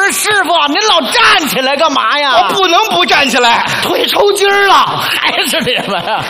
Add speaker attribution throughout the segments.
Speaker 1: 是师傅，您老站起来干嘛呀？
Speaker 2: 我不能不站起来，
Speaker 1: 腿抽筋儿了，还是你们呀？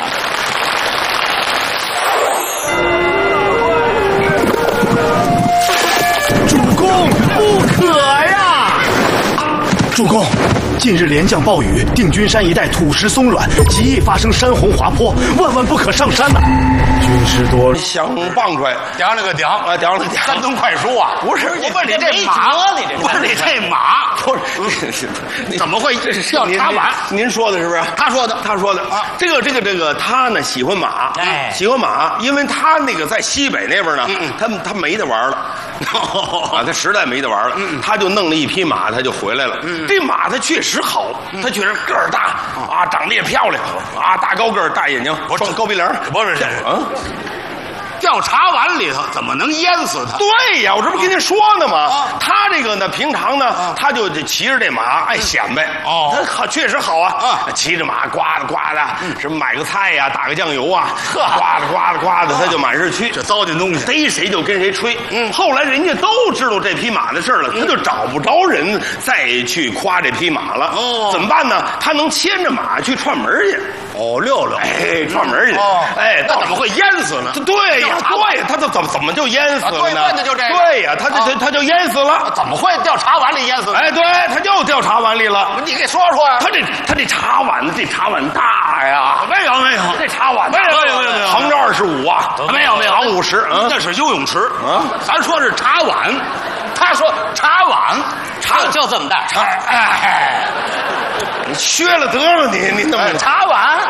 Speaker 3: 主公不可呀！主公，近日连降暴雨，定军山一带土石松软，极易发生山洪滑坡，万万不可上山呐！军师多
Speaker 2: 想棒出来，
Speaker 4: 顶了个顶
Speaker 2: 啊，顶了顶。
Speaker 4: 山东快书啊！
Speaker 2: 不是，
Speaker 4: 我问你这马，我问你这马，
Speaker 2: 不是，
Speaker 4: 怎么会叫茶碗？
Speaker 2: 您说的是不是？
Speaker 4: 他说的
Speaker 2: 啊。这个，他呢喜欢马，喜欢马，因为他那个在西北那边呢，他没得玩了。啊，他实在没得玩了，他就弄了一匹马，他就回来了。这马他确实好，他确实个儿大啊，长得也漂亮啊，大高个儿，大眼睛，双高鼻梁，
Speaker 4: 不是掉茶碗里头怎么能淹死他？
Speaker 2: 对呀，我这不跟您说呢吗？他这个呢，平常呢，他就骑着这马爱显摆。哦，他好，确实好啊。骑着马呱的呱的，什么买个菜呀，打个酱油啊，呱的，他就满是去。
Speaker 4: 这糟践东西，
Speaker 2: 逮谁就跟谁吹。后来人家都知道这匹马的事了，他就找不着人再去夸这匹马了。哦，怎么办呢？他能牵着马去串门去。
Speaker 4: 哦，溜溜，
Speaker 2: 哎，串门去。哦，哎，
Speaker 4: 那怎么会淹死呢？
Speaker 2: 对呀，对，他怎么就淹死了呢？
Speaker 4: 问的就这个。
Speaker 2: 对呀，他就淹死了。
Speaker 4: 怎么会掉茶碗里淹死？
Speaker 2: 哎，对，他就掉茶碗里了。
Speaker 4: 你给说说呀。
Speaker 2: 他这茶碗大呀。
Speaker 4: 没有，
Speaker 2: 这茶碗
Speaker 4: 没有，
Speaker 2: 横着25啊。
Speaker 4: 没有，
Speaker 2: 长50。
Speaker 4: 那是游泳池。咱说是茶碗，他说茶碗，茶就这么大。
Speaker 2: 哎，你削了得了，你那么
Speaker 4: 茶碗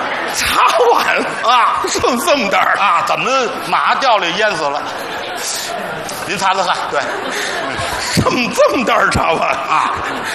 Speaker 2: 啊，这么大
Speaker 4: 啊？怎么马掉里淹死了？您猜猜看，对，
Speaker 2: 这么大茶碗啊？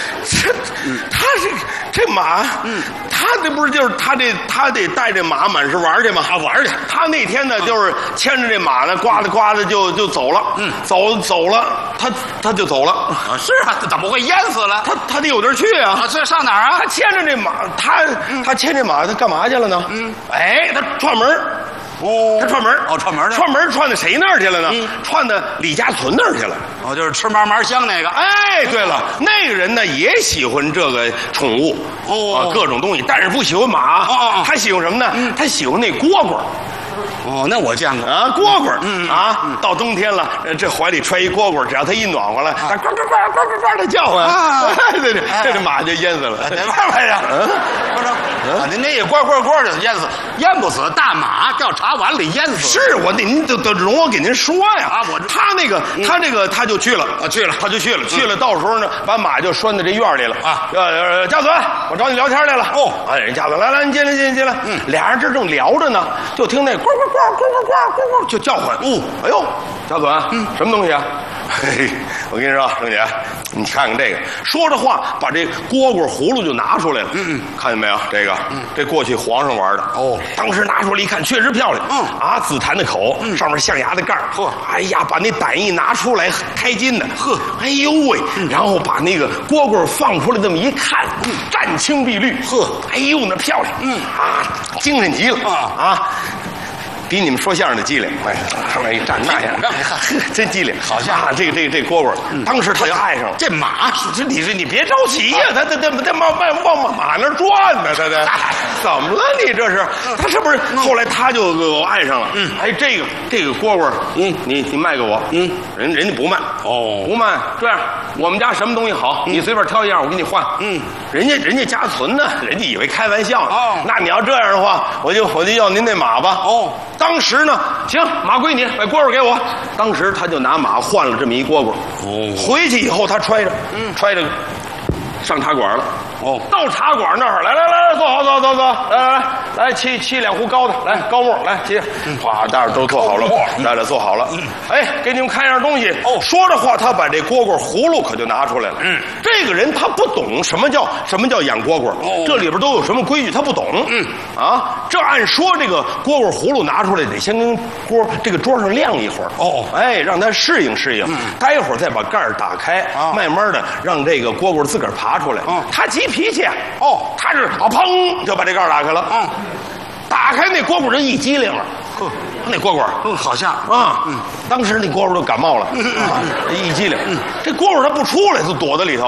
Speaker 2: 这马，他这不是就是他得带这马满是玩去吗？
Speaker 4: 玩去。
Speaker 2: 他那天呢，就是牵着这马呢，呱的就走了。走了，他就走了。
Speaker 4: 是啊，怎么会淹死了？
Speaker 2: 他得有地儿去啊。
Speaker 4: 这上哪儿啊？
Speaker 2: 他牵着这马，他牵这马，他干嘛去了呢？哎，他串门。他串门串到谁那儿去了呢？串到李家存那儿去了。
Speaker 4: 就是吃嘛嘛香那个。
Speaker 2: 哎，对了，那个人呢也喜欢这个宠物，各种东西，但是不喜欢马。他喜欢什么呢？他喜欢那蝈蝈。
Speaker 4: 那我见过
Speaker 2: 啊，蝈蝈。到冬天了，这怀里揣一蝈蝈，只要它一暖和了，它呱的叫唤。对，这马就淹死了。
Speaker 4: 哪玩意儿？您那呱就淹死，淹不死。大马掉茶碗里淹死。
Speaker 2: 是我您得容我给您说呀。他就去了，去了。到时候呢，把马就拴在这院里了。家尊，我找你聊天来了。人家尊来，你进来。俩人这正聊着呢，就听那呱就叫唤。哎呦，家尊，什么东西啊？嘿，我跟你说，郑姐，你看看这个，说着话把这蝈蝈葫芦就拿出来了。看见没有？这过去皇上玩的。当时拿出来一看，确实漂亮。紫檀的口，上面象牙的盖儿。哎呀，把那胆一拿出来，开金的。哎呦喂！然后把那个蝈蝈放出来，这么一看，湛青碧绿。哎呦，那漂亮。精神极了。比你们说相声的机灵，上面一站那样，真机灵，好像这蝈蝈，当时他就爱上了。这马，你别着急呀，他往马那转呢，他怎么了？你这是他是不是？后来他就爱上了。哎，这个蝈蝈，你卖给我，人家不卖，不卖。这样，我们家什么东西好，你随便挑一样，我给你换。人家家存呢，人家以为开玩笑呢。那你要这样的话，我就要您那马吧。当时呢，行，马归你，把蝈蝈给我。当时他就拿马换了这么一蝈蝈。回去以后他揣着上茶馆了。到茶馆那儿，来，坐好，走，来沏2壶高的，来高沫，来沏，哗，大家都坐好了，大家坐好了。哎，给你们看样东西。说着话，他把这蝈蝈葫芦可就拿出来了。这个人他不懂什么叫养蝈蝈，这里边都有什么规矩，他不懂。这按说这个蝈蝈葫芦拿出来得先跟这个桌上晾一会儿。哎，让它适应。待会儿再把盖儿打开，慢慢的让这个蝈蝈自个儿爬出来。他急脾气。他是砰就把这盖儿打开了。打开那蝈蝈人一激灵了。那蝈蝈，好像当时那蝈蝈都感冒了。一激灵，这蝈蝈它不出来，就躲在里头。